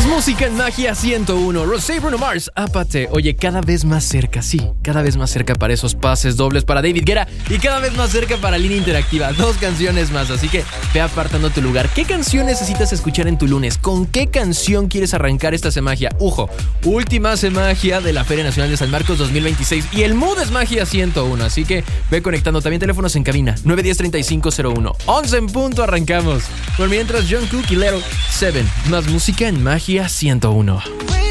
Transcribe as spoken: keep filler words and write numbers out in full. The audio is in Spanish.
Más música en Magia ciento uno. Rosé, Bruno Mars, Ápate. Oye, cada vez más cerca, sí, cada vez más cerca para esos pases dobles para David Guerra y cada vez más cerca para Línea Interactiva. Dos canciones más, así que ve apartando tu lugar. ¿Qué canción necesitas escuchar en tu lunes? ¿Con qué canción quieres arrancar esta Semagia? Ujo, última Semagia de la Feria Nacional de San Marcos dos mil veintiséis y el mood es Magia ciento uno, así que ve conectando. También teléfonos en cabina nueve uno cero, treinta y cinco cero uno. once en punto, arrancamos. Por mientras, John Cook y Lero, Seven. Más música en Magia ciento uno.